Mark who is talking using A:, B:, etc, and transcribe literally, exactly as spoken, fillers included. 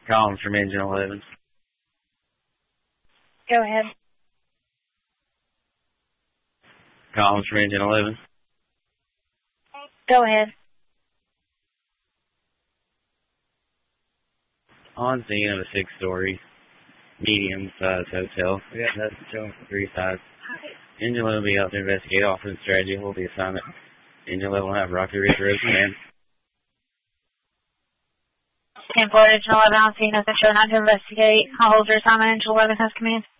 A: Calling from Engine eleven.
B: Go ahead.
A: Calling from Engine eleven.
B: Go ahead.
A: On scene of a six-story, medium-sized hotel. We got nothing showing from three sides. Engine eleven will be out to investigate. Offense strategy will be assignment. Engine eleven will have Rocky Ridge Road command.
B: ten four, Engine eleven on scene, nothing showing, not to investigate. I'll hold your assignment, Engine eleven has command.